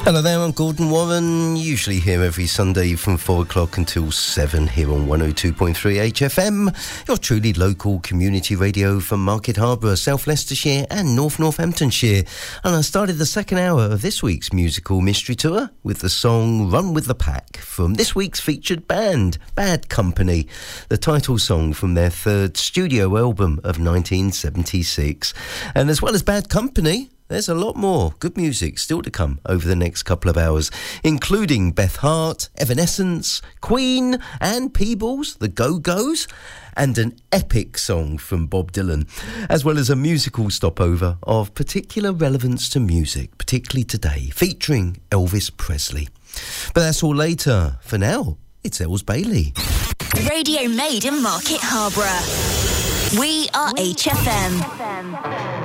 Hello there, I'm Gordon Warren, usually here every Sunday from 4 o'clock until 7 here on 102.3 HFM, your truly local community radio from Market Harborough, South Leicestershire and North Northamptonshire. And I started the second hour of this week's musical mystery tour with the song Run With The Pack from this week's featured band, Bad Company, the title song from their third studio album of 1976. And as well as Bad Company, there's a lot more good music still to come over the next couple of hours, including Beth Hart, Evanescence, Queen and Peebles, the Go-Go's, and an epic song from Bob Dylan, as well as a musical stopover of particular relevance to music, particularly today, featuring Elvis Presley. But that's all later. For now, it's Els Bailey. Radio made in Market Harborough. We are HFM.